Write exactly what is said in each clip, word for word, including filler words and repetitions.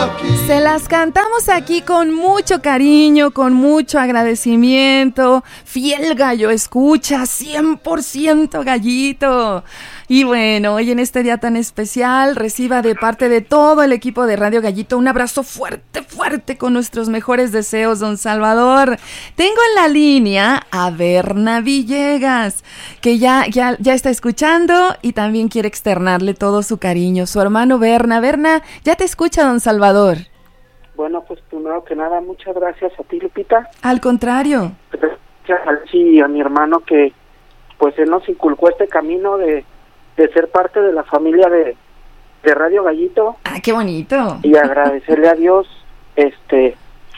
Se las cantamos aquí con mucho cariño, con mucho agradecimiento. Fiel gallo escucha, cien por ciento gallito. Y bueno, hoy en este día tan especial, reciba de parte de todo el equipo de Radio Gallito un abrazo fuerte, fuerte con nuestros mejores deseos, don Salvador. Tengo en la línea a Berna Villegas, que ya, ya, ya está escuchando y también quiere externarle todo su cariño. Su hermano Berna. Berna, ya te escucha don Salvador. Bueno, pues primero que nada, muchas gracias a ti, Lupita. Al contrario. Gracias a Alci y a mi hermano que, pues, él nos inculcó este camino de, de ser parte de la familia de, de Radio Gallito. Ah, qué bonito. Y agradecerle a Dios, este,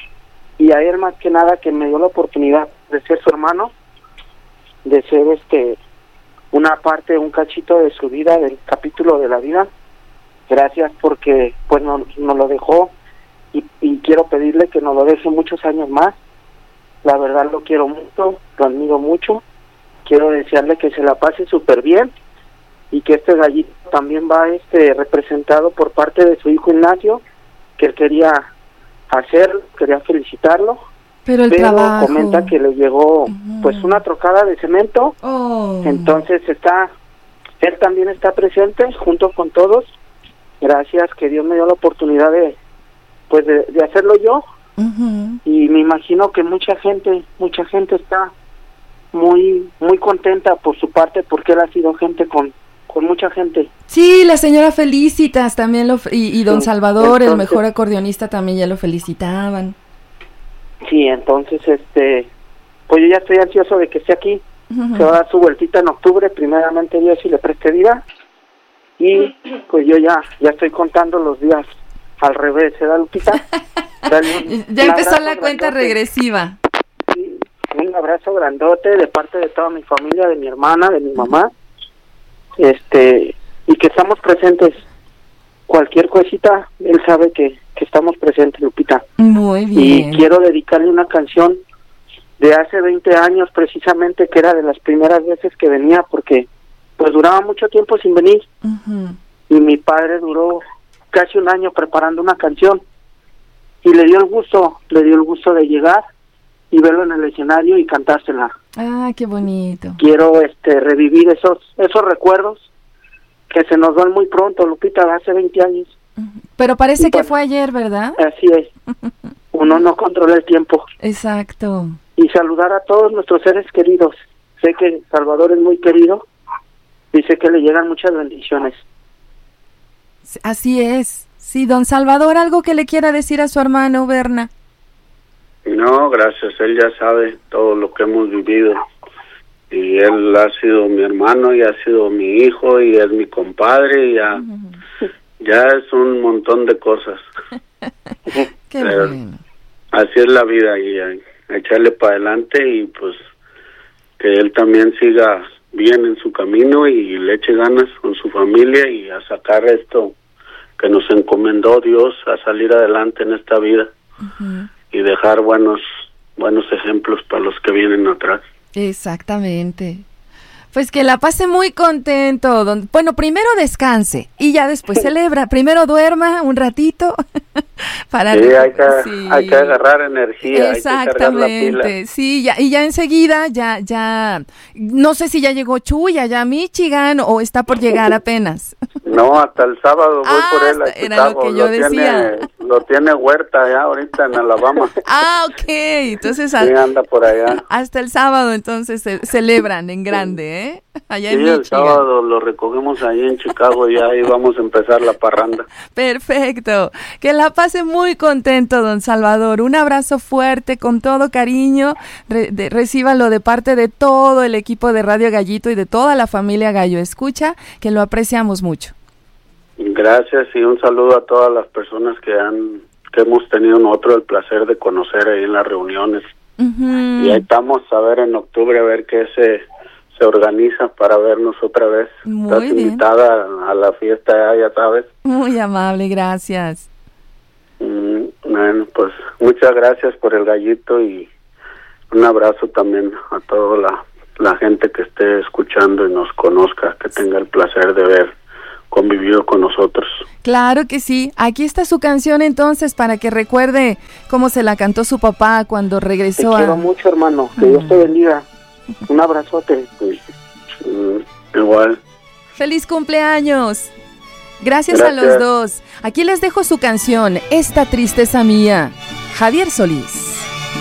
y a él más que nada que me dio la oportunidad de ser su hermano, de ser, este, una parte, un cachito de su vida, del capítulo de la vida. Gracias porque, pues, nos, nos lo dejó. Y, y quiero pedirle que nos lo deje muchos años más. La verdad lo quiero mucho, lo admiro mucho. Quiero desearle que se la pase súper bien y que este gallito también va este representado por parte de su hijo Ignacio, que él quería hacer, quería felicitarlo. Pero el pero trabajo. Comenta que le llegó uh-huh. pues una trocada de cemento. Oh. Entonces está, él también está presente junto con todos. Gracias, que Dios me dio la oportunidad de pues de, de hacerlo yo. Uh-huh. Y me imagino que mucha gente mucha gente está muy muy contenta por su parte porque él ha sido gente con con mucha gente. Sí, la señora Felicitas también lo y, y don sí, Salvador, entonces, el mejor acordeonista, también ya lo felicitaban. Sí, entonces este pues yo ya estoy ansioso de que esté aquí. Uh-huh. Se va a dar su vueltita en octubre, primeramente Dios si le preste vida. Y pues yo ya ya estoy contando los días al revés, ¿eh, Lupita? Un, ya empezó la cuenta grandote. Regresiva. Sí, un abrazo grandote de parte de toda mi familia, de mi hermana, de mi mamá, este, y que estamos presentes. Cualquier cosita, él sabe que, que estamos presentes, Lupita. Muy bien. Y quiero dedicarle una canción de hace veinte años, precisamente, que era de las primeras veces que venía, porque pues duraba mucho tiempo sin venir. Uh-huh. Y mi padre duró casi un año preparando una canción y le dio el gusto, le dio el gusto de llegar y verlo en el escenario y cantársela. Ah, qué bonito. Quiero este revivir esos esos recuerdos que se nos dan muy pronto, Lupita, hace veinte años. Pero parece y que bueno, fue ayer, ¿verdad? Así es. Uno no controla el tiempo. Exacto. Y saludar a todos nuestros seres queridos. Sé que Salvador es muy querido y sé que le llegan muchas bendiciones. Así es. Sí, don Salvador, ¿algo que le quiera decir a su hermano, Berna? No, gracias. Él ya sabe todo lo que hemos vivido. Y él ha sido mi hermano, y ha sido mi hijo, y es mi compadre, y ya, uh-huh. ya es un montón de cosas. Qué Pero bueno. Así es la vida, y a, a echarle para adelante, y pues que él también siga bien en su camino y le eche ganas con su familia y a sacar esto que nos encomendó Dios, a salir adelante en esta vida. Uh-huh. Y dejar buenos buenos ejemplos para los que vienen atrás. Exactamente. Pues que la pase muy contento. Don... Bueno, primero descanse y ya después celebra. Primero duerma un ratito. para sí, hay que, sí. hay que agarrar energía. Exactamente. Hay que sí, ya, y ya enseguida, ya, ya, no sé si ya llegó Chuy allá a Michigan o está por llegar apenas. No, hasta el sábado voy ah, por él a Chicago. Era lo que yo lo decía. Tiene, lo tiene Huerta ya ahorita en Alabama. Ah, ok. Entonces, sí, anda por allá. Hasta el sábado entonces se celebran en grande, ¿eh? Allá sí, en Michigan. El sábado lo recogemos ahí en Chicago y ahí vamos a empezar la parranda. Perfecto. Que la pase muy contento, don Salvador. Un abrazo fuerte, con todo cariño. Re- de, recíbalo de parte de todo el equipo de Radio Gallito y de toda la familia Gallo Escucha, que lo apreciamos mucho. Gracias y un saludo a todas las personas que han que hemos tenido nosotros el placer de conocer ahí en las reuniones. Uh-huh. Y ahí estamos a ver en octubre a ver qué se se organiza para vernos otra vez. Muy Estás bien. invitada a la fiesta, ya sabes. Muy amable, gracias. Mm, bueno, pues muchas gracias por el gallito y un abrazo también a toda la, la gente que esté escuchando y nos conozca, que tenga el placer de ver convivido con nosotros. Claro que sí. Aquí está su canción entonces para que recuerde cómo se la cantó su papá cuando regresó. Te a... quiero mucho, hermano. Que Dios te bendiga. Un abrazote. Mm, igual. ¡Feliz cumpleaños! Gracias, Gracias a los dos. Aquí les dejo su canción, Esta tristeza mía. Javier Solís.